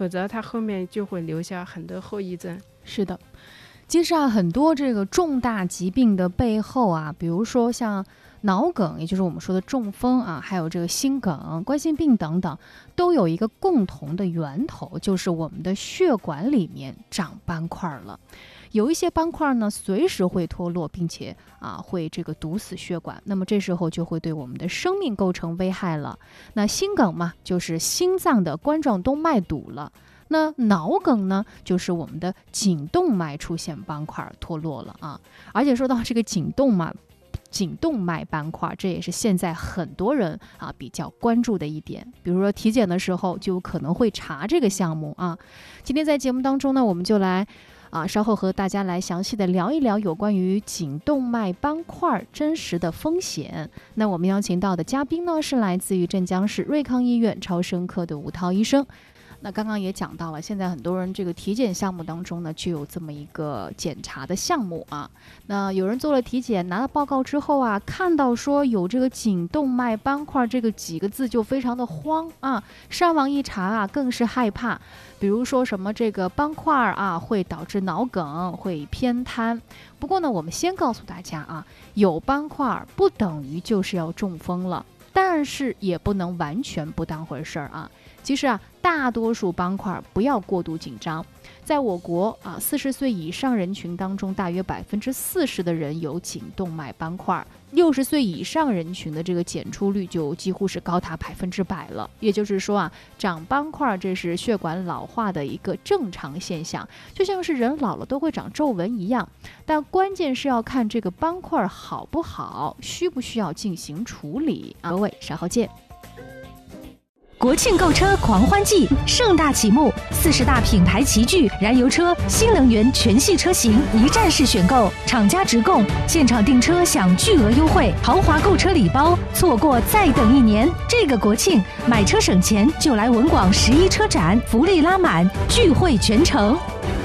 否则它后面就会留下很多后遗症。 是的，其实很多这个重大疾病的背后比如说像脑梗，也就是我们说的中风还有这个心梗、冠心病等等，都有一个共同的源头，就是我们的血管里面长斑块了。有一些斑块呢，随时会脱落，并且会这个堵死血管，那么这时候就会对我们的生命构成危害了。那心梗嘛，就是心脏的冠状动脉堵了。那脑梗呢，就是我们的颈动脉出现斑块脱落了而且说到这个颈动脉斑块，这也是现在很多人比较关注的一点。比如说体检的时候就可能会查这个项目今天在节目当中呢，我们就来稍后和大家来详细的聊一聊有关于颈动脉斑块真实的风险。那我们邀请到的嘉宾呢，是来自于镇江市瑞康医院超声科的吴涛医生。那刚刚也讲到了，现在很多人这个体检项目当中呢，就有这么一个检查的项目那有人做了体检，拿到报告之后看到说有这个颈动脉斑块这个几个字，就非常的慌上网一查更是害怕。比如说什么这个斑块会导致脑梗，会偏瘫。不过呢，我们先告诉大家有斑块不等于就是要中风了，但是也不能完全不当回事其实大多数斑块不要过度紧张。在我国40岁以上人群当中，大约40%的人有颈动脉斑块，60岁以上人群的这个检出率就几乎是高达100%了。也就是说长斑块这是血管老化的一个正常现象，就像是人老了都会长皱纹一样。但关键是要看这个斑块好不好，需不需要进行处理各位稍后见。 国庆购车狂欢季盛大启幕，40大品牌齐聚，燃油车、新能源全系车型一站式选购，厂家直供，现场订车享巨额优惠，豪华购车礼包，错过再等1年。这个国庆买车省钱，就来文广11车展，福利拉满，聚会全城。